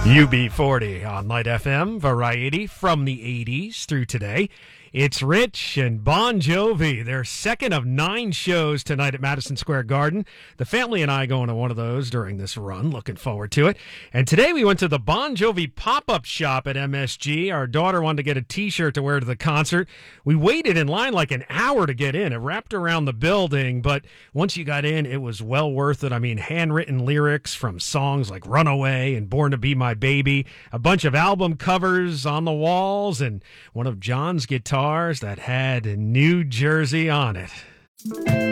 UB40 on Light FM, variety from the 80s through today. It's Rich and Bon Jovi. Their second of 9 shows tonight at Madison Square Garden. The family and I going to one of those during this run. Looking forward to it. And today we went to the Bon Jovi pop-up shop at MSG. Our daughter wanted to get a T-shirt to wear to the concert. We waited in line like an hour to get in. It wrapped around the building, but once you got in, it was well worth it. I mean, handwritten lyrics from songs like Runaway and Born to Be My Baby, a bunch of album covers on the walls, and one of John's guitars that had New Jersey on it.